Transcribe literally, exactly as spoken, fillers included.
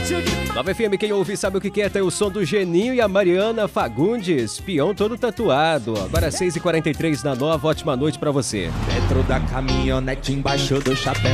Nova F M, quem ouve sabe o que é, tem o som do Geninho e a Mariana Fagundes, peão todo tatuado. Agora seis e quarenta e três na Nova, ótima noite pra você. Dentro da caminhonete, embaixo do chapéu.